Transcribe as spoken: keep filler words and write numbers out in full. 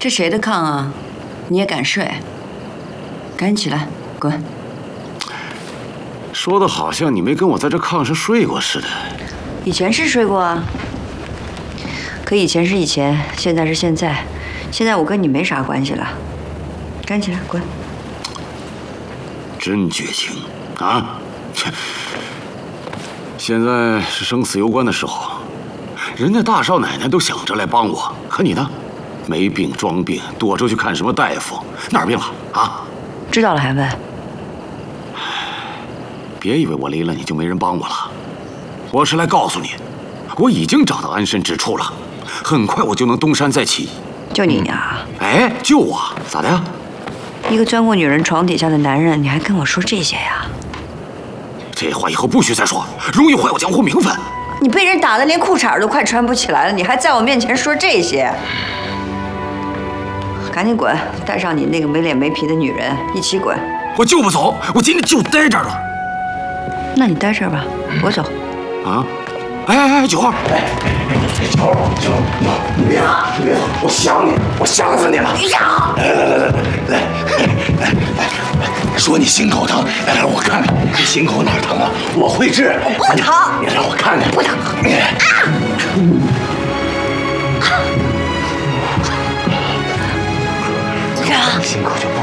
这谁的炕啊？你也敢睡？赶紧起来，滚！ 说的好像你没跟我在这炕上睡过似的。 以前是睡过啊，可以前是以前，现在是现在。现在我跟你没啥关系了，赶紧起来，滚！ 真绝情啊！切！现在是生死攸关的时候，人家大少奶奶都想着来帮我，可你呢？没病装病，躲着去看什么大夫？哪儿病了啊？ 知道了还问？ 别以为我离了你就没人帮我了，我是来告诉你，我已经找到安身之处了，很快我就能东山再起。 就你呀？ 哎，就我咋的呀？ 一个钻过女人床底下的男人，你还跟我说这些呀？ 这话以后不许再说，容易坏我江湖名分。 你被人打得连裤衩都快穿不起来了，你还在我面前说这些？赶紧滚，带上你那个没脸没皮的女人一起滚！ 我就不走，我今天就待这儿了。 那你待这儿吧，我走。 啊？哎哎哎，九号！哎，九号，九号，你别走，你别走，我想你，我想死你了！哎呀！来来来来来来来来，说你心口疼，来来，我看看你心口哪儿疼了，我会治。 不疼， 你让我看看， 不疼。啊！ 心口就不。